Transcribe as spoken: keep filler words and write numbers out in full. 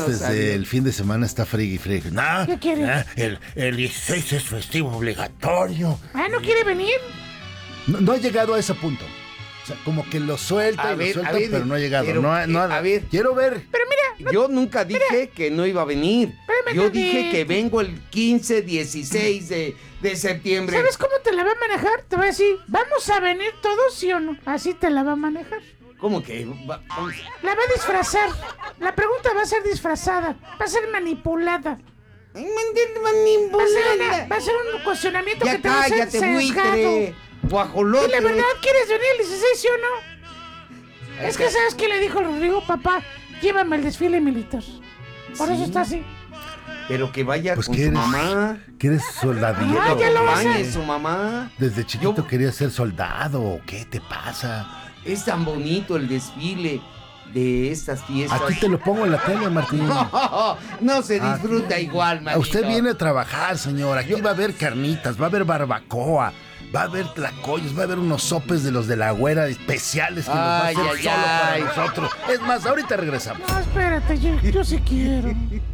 no desde sabía. el fin de semana está frigui frigui. No, ¿Qué quiere? no, el, el dieciséis es festivo obligatorio. Ah, ¿no quiere venir? No, no ha llegado a ese punto. O sea, como que lo suelta A y ver, lo suelta, a ver, pero no ha llegado. pero, no, ha- no ha- eh, a ver. Quiero ver. Pero mira, Yo nunca dije que no iba a venir. Espérame, Yo David. dije que vengo el quince, dieciséis de, de septiembre. ¿sabes cómo te la va a manejar? Te voy a decir, ¿vamos a venir todos, sí o no? Así te la va a manejar. ¿Cómo que? Va- vamos- La va a disfrazar. La pregunta va a ser disfrazada. Va a ser manipulada. Ay, mande- Va a ser, una- manipulada. va a ser un cuestionamiento Ya que te va a hacer cállate, sesgado. buitre. Guajolote. Y la verdad, ¿quieres venir el dieciséis, sí o no? Es que, ¿sabes qué le dijo Rodrigo? Papá, llévame al desfile militar. Por Sí. eso está así. Pero que vaya Pues con que su eres, mamá. que eres soldadito. Ah, ya lo vas a- Acompañe su mamá. Desde chiquito Yo- querías ser soldado. ¿O qué te pasa? Es tan bonito el desfile de estas fiestas. Aquí te lo pongo en la tele, Martín. No, no se disfruta igual, A manito. usted viene a trabajar, señor. Aquí va a haber carnitas, va a haber barbacoa, va a haber tlacoyos, va a haber unos sopes de los de la güera especiales que nos va a Ay, hacer ay, solo ay. para nosotros. Es más, ahorita regresamos. No, espérate, yo, yo sí quiero.